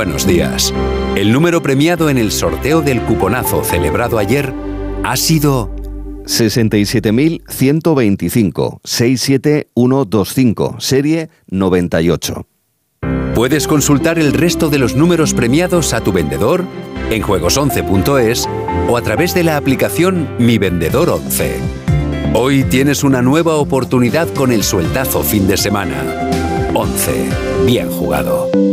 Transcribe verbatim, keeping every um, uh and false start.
Buenos días. El número premiado en el sorteo del cuponazo celebrado ayer ha sido sesenta y siete mil ciento veinticinco, seis siete uno dos cinco, serie noventa y ocho. Puedes consultar el resto de los números premiados a tu vendedor en juegos once punto es o a través de la aplicación Mi Vendedor once. Hoy tienes una nueva oportunidad con el sueldazo fin de semana. once. Bien jugado.